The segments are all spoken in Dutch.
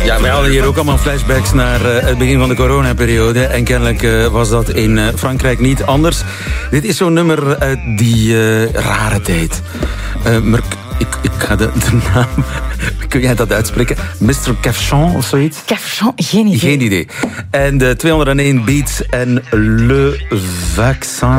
Ja, wij hadden hier ook allemaal flashbacks naar het begin van de coronaperiode. En kennelijk was dat in Frankrijk niet anders. Dit is zo'n nummer uit die rare tijd. Maar ik ga de naam... Kun jij dat uitspreken? Mr. Cafchon of zoiets? Cafchon, geen idee. Geen idee. En de 201 Beats en Le Vaccin.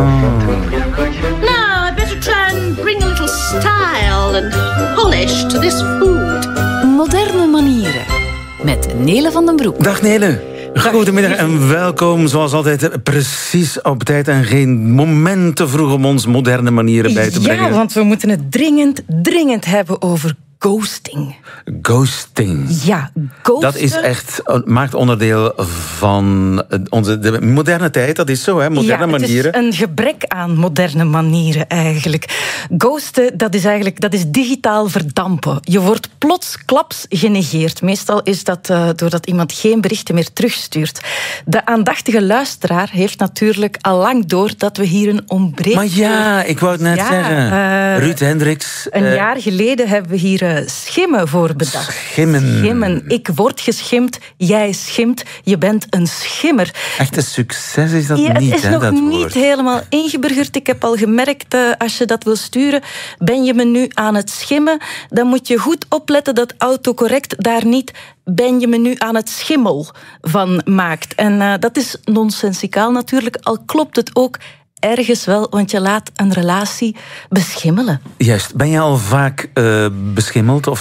Now, I better try and bring a little style and polish to this food. Moderne manieren. Met Nele van den Broek. Dag Nele. Goedemiddag en welkom, zoals altijd, precies op tijd en geen moment te vroeg om ons moderne manieren bij te brengen. Ja, want we moeten het dringend hebben over ghosting. Ghosting. Ja, ghosten. Dat is echt, maakt onderdeel van de moderne tijd, dat is zo, hè? Moderne manieren. Het is een gebrek aan moderne manieren eigenlijk. Ghosten, dat is digitaal verdampen. Je wordt plotsklaps genegeerd. Meestal is dat doordat iemand geen berichten meer terugstuurt. De aandachtige luisteraar heeft natuurlijk al lang door dat we hier een ontbreking... Maar ja, ik wou het net zeggen. Ruud Hendricks. Een jaar geleden hebben we hier schimmen voor bedacht. Schimmen. Ik word geschimd, jij schimt, je bent een schimmer. Echt een succes is dat niet, het is hè, nog dat niet woord. Helemaal ingeburgerd. Ik heb al gemerkt, als je dat wil sturen, ben je me nu aan het schimmen, dan moet je goed opletten dat autocorrect daar niet ben je me nu aan het schimmel van maakt. En dat is nonsensicaal natuurlijk, al klopt het ook ergens wel, want je laat een relatie beschimmelen. Juist. Ben je al vaak beschimmeld of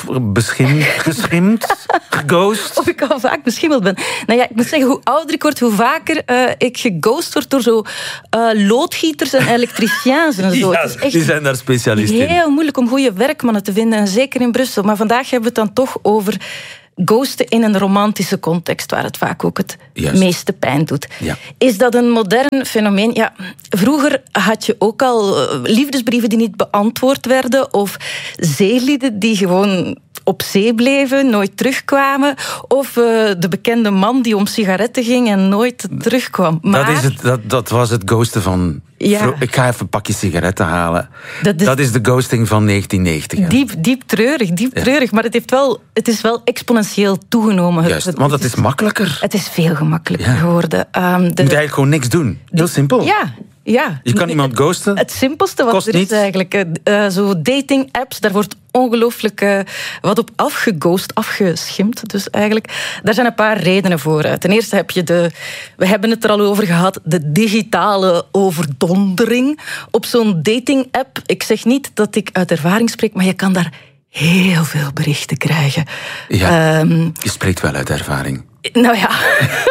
geschimd, geghost? Of ik al vaak beschimmeld ben. Nou ja, ik moet zeggen, hoe ouder ik word, hoe vaker ik geghost word door zo loodgieters en elektriciens en zo. Ja, het is echt die zijn daar specialist in. heel moeilijk om goede werkmannen te vinden, en zeker in Brussel. Maar vandaag hebben we het dan toch over ghosten in een romantische context, waar het vaak ook het meeste pijn doet. Ja. Is dat een modern fenomeen? Ja, vroeger had je ook al liefdesbrieven die niet beantwoord werden, of zeelieden die gewoon op zee bleven, nooit terugkwamen, of de bekende man die om sigaretten ging en nooit terugkwam. Maar Dat was het ghosten van... Ja. Ik ga even een pakje sigaretten halen. Dat is de ghosting van 1990. Hè? Diep treurig. Maar het is wel exponentieel toegenomen. Juist, want het is makkelijker. Het is veel gemakkelijker geworden. Je moet eigenlijk gewoon niks doen. Heel simpel. Ja. Je kan iemand ghosten. Het simpelste wat Kost er is niets. eigenlijk. Zo dating-apps, daar wordt ongelooflijk wat op afgeschimd. Dus eigenlijk, daar zijn een paar redenen voor. Ten eerste heb je we hebben het er al over gehad, de digitale overdondering op zo'n dating-app. Ik zeg niet dat ik uit ervaring spreek, maar je kan daar heel veel berichten krijgen. Ja, je spreekt wel uit ervaring. Nou ja...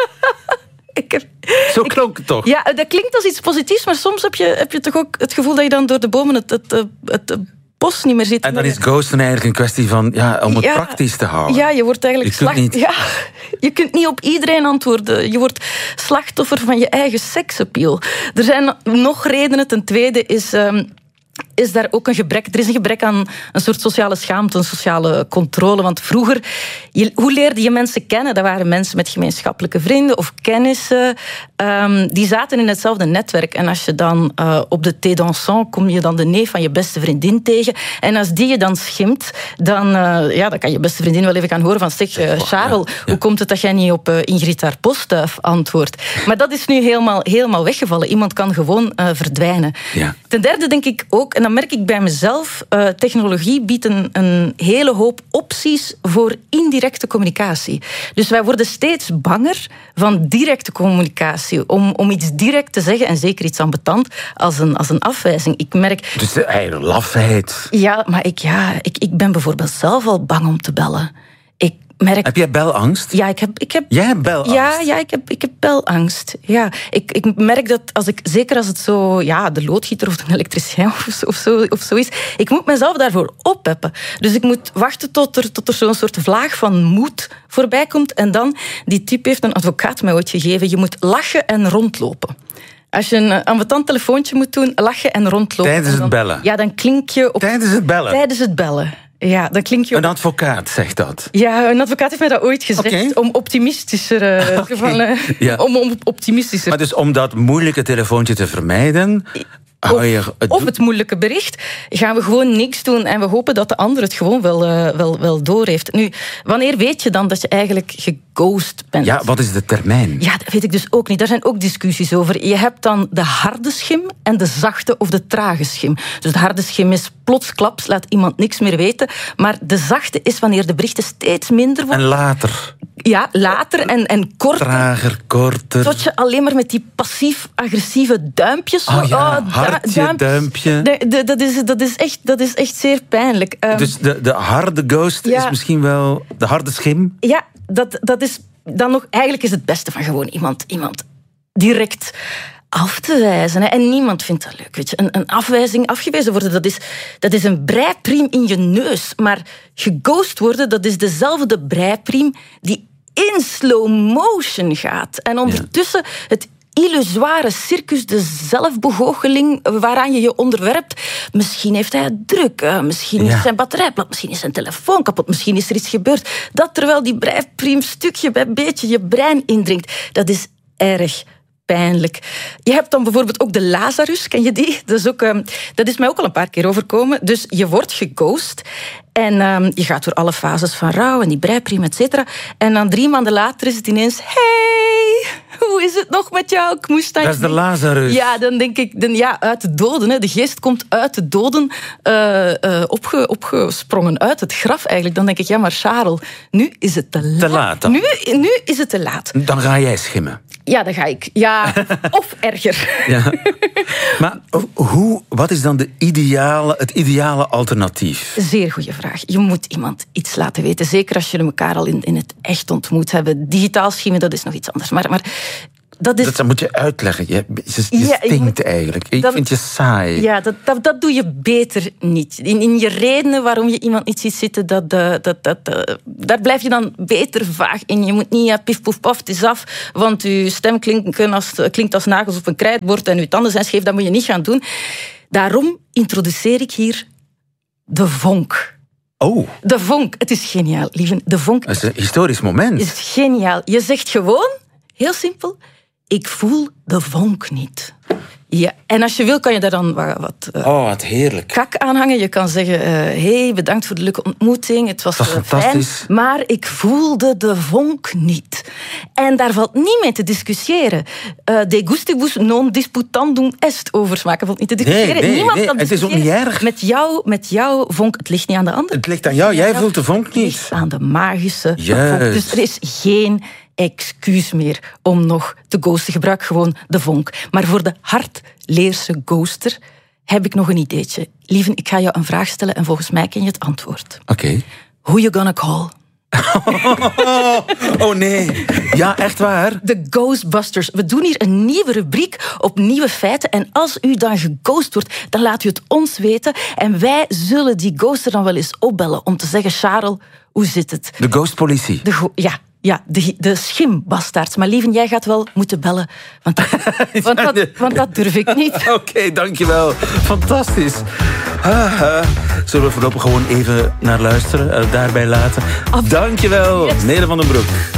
Zo klonk het toch? Ja, dat klinkt als iets positiefs, maar soms heb je toch ook het gevoel dat je dan door de bomen het bos niet meer ziet. En dan is ghosten eigenlijk een kwestie van om het praktisch te houden. Ja, je wordt eigenlijk je kunt niet op iedereen antwoorden. Je wordt slachtoffer van je eigen seksappeal. Er zijn nog redenen. Ten tweede is daar ook een gebrek. Er is een gebrek aan een soort sociale schaamte, een sociale controle. Want vroeger, hoe leerde je mensen kennen? Dat waren mensen met gemeenschappelijke vrienden of kennissen. Die zaten in hetzelfde netwerk. En als je dan op de thé dansant kom je dan de neef van je beste vriendin tegen. En als die je dan schimt, dan kan je beste vriendin wel even gaan horen van zeg, Charles, hoe komt het dat jij niet op Ingrid haar postduif antwoordt? Maar dat is nu helemaal weggevallen. Iemand kan gewoon verdwijnen. Ja. Ten derde denk ik ook, en dan merk ik bij mezelf, technologie biedt een hele hoop opties voor indirecte communicatie. Dus wij worden steeds banger van directe communicatie. Om iets direct te zeggen, en zeker iets ambetant, als een afwijzing. Ik merk... Dus de lafheid. Ja, maar ik ben bijvoorbeeld zelf al bang om te bellen. Heb jij belangst? Ja, ik heb... Jij hebt belangst? Ja, ik heb belangst. Ja, ik merk dat zeker als het zo, de loodgieter of de elektricien of zo is, ik moet mezelf daarvoor oppeppen. Dus ik moet wachten tot er zo'n soort vlaag van moed voorbij komt. En dan, die tip heeft een advocaat mij ooit gegeven, je moet lachen en rondlopen. Als je een ambetant telefoontje moet doen, lachen en rondlopen. Tijdens het bellen? Ja, dan klink je op... Tijdens het bellen? Ja, dan klink je op... Een advocaat zegt dat? Ja, een advocaat heeft mij dat ooit gezegd. Om optimistischer... om optimistischer... Maar dus om dat moeilijke telefoontje te vermijden... Of het moeilijke bericht, gaan we gewoon niks doen en we hopen dat de ander het gewoon wel doorheeft. Nu, wanneer weet je dan dat je eigenlijk geghost bent? Ja, wat is de termijn? Ja, dat weet ik dus ook niet. Daar zijn ook discussies over. Je hebt dan de harde schim en de zachte of de trage schim. Dus de harde schim is plotsklaps, laat iemand niks meer weten. Maar de zachte is wanneer de berichten steeds minder worden. En later? Ja, later en korter. Trager, korter. Tot je alleen maar met die passief-agressieve duimpjes... hartje, duimpje. Dat is echt zeer pijnlijk. Dus de harde ghost is misschien wel de harde schim? Ja, dat is dan nog... Eigenlijk is het beste van gewoon iemand direct af te wijzen. Hè. En niemand vindt dat leuk. Weet je. Een afwijzing, afgewezen worden, dat is een breipriem in je neus. Maar geghost worden, dat is dezelfde breipriem die in slow motion gaat. En ondertussen het illusoire circus, de zelfbegoocheling waaraan je je onderwerpt. Misschien heeft hij het druk, misschien is zijn batterij plat, misschien is zijn telefoon kapot, misschien is er iets gebeurd. Dat terwijl die breipriem stukje bij beetje je brein indringt. Dat is erg pijnlijk. Je hebt dan bijvoorbeeld ook de Lazarus, ken je die? Dat is mij ook al een paar keer overkomen. Dus je wordt geghost en je gaat door alle fases van rouw en die breipriem, et cetera. En dan 3 maanden later is het ineens... Hey, hoe is het nog met jou? Ik moest dat is de Lazarus. Ja, dan denk ik, uit de doden. Hè. De geest komt uit de doden opgesprongen uit het graf eigenlijk. Dan denk ik, ja, maar Charles, nu is het te laat. Te laat dan. Nu is het te laat. Dan ga jij schimmen. Ja, dat ga ik. Ja, of erger. Ja. Maar wat is dan het ideale alternatief? Zeer goede vraag. Je moet iemand iets laten weten. Zeker als jullie elkaar al in het echt ontmoet hebben. Digitaal schimmen, dat is nog iets anders. Maar dat moet je uitleggen. Je stinkt eigenlijk. Ik vind je saai. Ja, dat doe je beter niet. In je redenen waarom je iemand niet ziet zitten, daar blijf je dan beter vaag in. Je moet niet pif, poef, paf, het is af, want je stem klinkt als nagels op een krijtbord en je tanden zijn scheef. Dat moet je niet gaan doen. Daarom introduceer ik hier de vonk. Oh. De vonk. Het is geniaal, lieve. De vonk. Dat is een historisch moment. Is geniaal. Je zegt gewoon, heel simpel... Ik voel de vonk niet. Ja, en als je wil, kan je daar dan wat heerlijk. Kak aanhangen. Je kan zeggen, hey, bedankt voor de leuke ontmoeting. Het was fijn, maar ik voelde de vonk niet. En daar valt niet mee te discussiëren. De gustibus non disputandum est over smaken valt niet te discussiëren. Nee, Niemand kan het is ook niet erg. Met jouw vonk, het ligt niet aan de ander. Het ligt aan jou, jij voelt de vonk niet. Het ligt aan de magische vonk. Dus er is geen excuus meer om nog te ghosten. Gebruik gewoon de vonk. Maar voor de hardleerse ghoster heb ik nog een ideetje. Lieven, ik ga jou een vraag stellen en volgens mij ken je het antwoord. Oké. Who you gonna call? Oh nee. Ja, echt waar? De Ghostbusters. We doen hier een nieuwe rubriek op nieuwe feiten. En als u dan geghost wordt, dan laat u het ons weten. En wij zullen die ghoster dan wel eens opbellen om te zeggen, Charles, hoe zit het? De ghostpolitie. Ja, de schimbastaards. Maar lieven, jij gaat wel moeten bellen. Want dat durf ik niet. Oké, dankjewel. Fantastisch. Zullen we voorlopig gewoon even naar luisteren? Daarbij laten. Dankjewel, yes. Nele van den Broek.